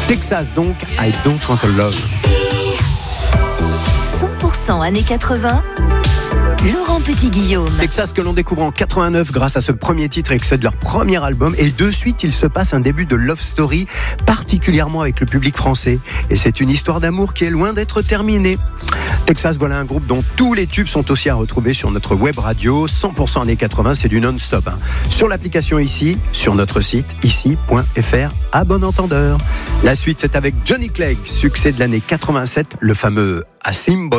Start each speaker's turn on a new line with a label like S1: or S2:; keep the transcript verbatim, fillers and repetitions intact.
S1: Texas donc, I Don't Want a Love.
S2: cent pour cent années quatre-vingts, Laurent Petit-Guillaume.
S1: Texas que l'on découvre en quatre-vingt-neuf grâce à ce premier titre extrait de leur premier album, et de suite il se passe un début de love story, particulièrement avec le public français, et c'est une histoire d'amour qui est loin d'être terminée. Texas, voilà un groupe dont tous les tubes sont aussi à retrouver sur notre web radio. Cent pour cent années quatre-vingts, c'est du non-stop, hein. Sur l'application ici, sur notre site ici point f r, à bon entendeur. La suite, c'est avec Johnny Clegg, succès de l'année quatre-vingt-sept, le fameux Asim.